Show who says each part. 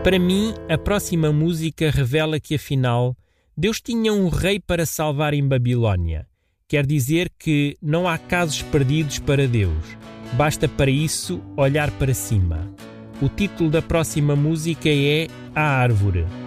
Speaker 1: Para mim, a próxima música revela que, afinal, Deus tinha um rei para salvar em Babilónia. Quer dizer que não há casos perdidos para Deus. Basta para isso olhar para cima. O título da próxima música é A Árvore.